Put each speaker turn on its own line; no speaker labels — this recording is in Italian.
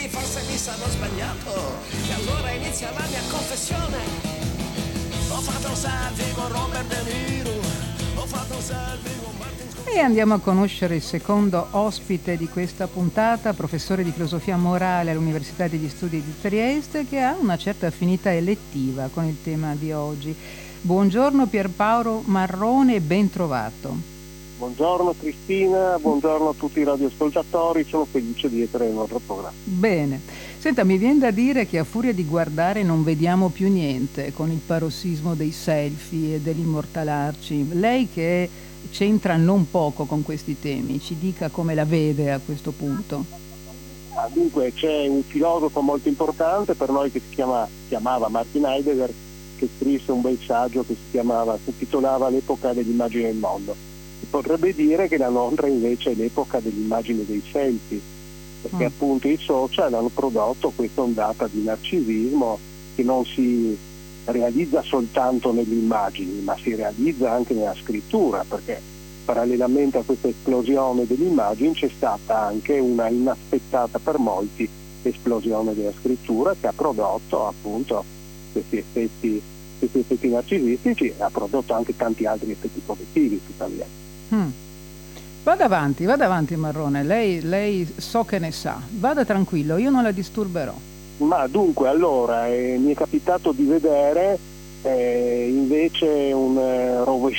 forse mi sarò sbagliato. E allora inizia la mia confessione. Ho fatto un selfie con Robert De Niro. Ho fatto un selfie con Martin Scorsese.
E andiamo a conoscere il secondo ospite di questa puntata, professore di filosofia morale all'Università degli Studi di Trieste, che ha una certa affinità elettiva con il tema di oggi. Buongiorno Pierpaolo Marrone e ben trovato.
Buongiorno Cristina, buongiorno a tutti i radioascoltatori, sono felice di essere nel nostro programma.
Bene, senta, mi viene da dire che a furia di guardare non vediamo più niente con il parossismo dei selfie e dell'immortalarci. Lei che c'entra non poco con questi temi, ci dica come la vede a questo punto.
Dunque c'è un filosofo molto importante per noi che chiamava Martin Heidegger, che scrisse un bel saggio che si titolava L'epoca dell'immagine del mondo. Si potrebbe dire che la nostra invece è l'epoca dell'immagine dei selfie, perché appunto i social hanno prodotto questa ondata di narcisismo che non si realizza soltanto nelle immagini, ma si realizza anche nella scrittura, perché parallelamente a questa esplosione delle immagini c'è stata anche una inaspettata per molti esplosione della scrittura che ha prodotto appunto questi effetti narcisistici e ha prodotto anche tanti altri effetti positivi tuttavia.
Vada avanti Marrone, lei so che ne sa, vada tranquillo, io non la disturberò.
Ma dunque allora mi è capitato di vedere invece un